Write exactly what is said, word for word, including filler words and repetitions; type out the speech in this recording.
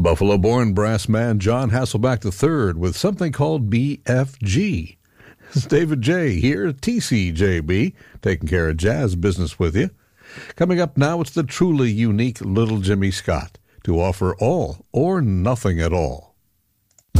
Buffalo-born brass man John Hasselback the third with something called B F G. It's David J. here, T C J B, taking care of jazz business with you. Coming up now, it's the truly unique Little Jimmy Scott to offer all or nothing at all.